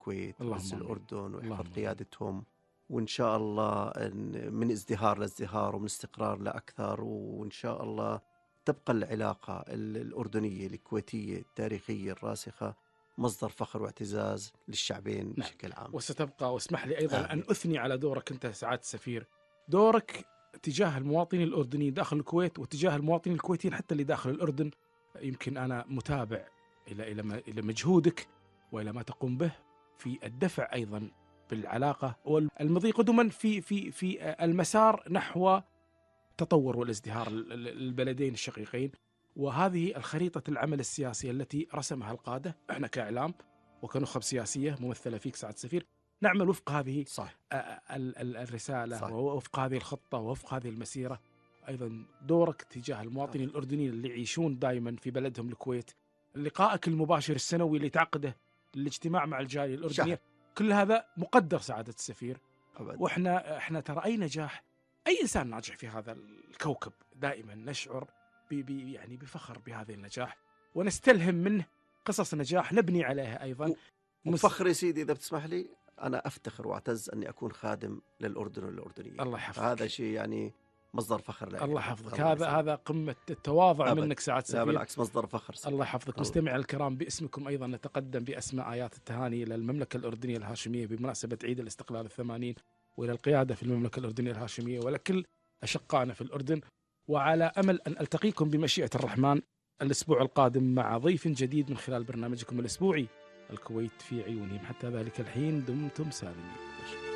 الكويت اللهم ويعز آمين. الأردن ويحفظ اللهم قيادتهم، وإن شاء الله من ازدهار لازدهار ومن استقرار لأكثر، وإن شاء الله تبقى العلاقة الأردنية الكويتية التاريخية الراسخة مصدر فخر واعتزاز للشعبين نعم. بشكل عام. وستبقى. واسمح لي أيضا أن آمين. أثني على دورك أنت سعادة السفير، دورك تجاه المواطنين الأردنيين داخل الكويت وتجاه المواطنين الكويتيين حتى اللي داخل الأردن. يمكن أنا متابع إلى مجهودك وإلى ما تقوم به في الدفع أيضا بالعلاقة والمضي قدما في المسار نحو تطور والازدهار البلدين الشقيقين. وهذه الخريطة العمل السياسية التي رسمها القادة. احنا كإعلام وكنخب سياسية ممثلة فيك سعادة السفير نعمل وفق هذه صح. الرسالة، صح. ووفق هذه الخطة ووفق هذه المسيرة. أيضا دورك تجاه المواطنين الأردنيين اللي يعيشون دائما في بلدهم الكويت، لقائك المباشر السنوي اللي تعقده للاجتماع مع الجالية الأردنية، كل هذا مقدر سعادة السفير. أبدا. واحنا ترى أي نجاح، أي إنسان ناجح في هذا الكوكب دائما نشعر يعني بفخر بهذا النجاح، ونستلهم منه قصص نجاح نبني عليها أيضا. وفخر يا سيدي إذا بتسمح لي، أنا أفتخر وأعتز أني أكون خادم للأردن والأردنيين. الله يحفظك. هذا شيء يعني مصدر فخر لي. الله يحفظك. هذا قمة التواضع منك سعادة السفير. لا بالعكس، مصدر فخر. الله يحفظك. مستمعي الكرام، باسمكم أيضا نتقدم بأسماء آيات التهاني إلى المملكة الأردنية الهاشمية بمناسبة عيد الاستقلال 80، وإلى القيادة في المملكة الأردنية الهاشمية ولكل أشقائنا في الأردن. وعلى أمل أن ألتقيكم بمشيئة الرحمن الأسبوع القادم مع ضيف جديد من خلال برنامجكم الأسبوعي الكويت في عيونهم. حتى ذلك الحين دمتم سالمين.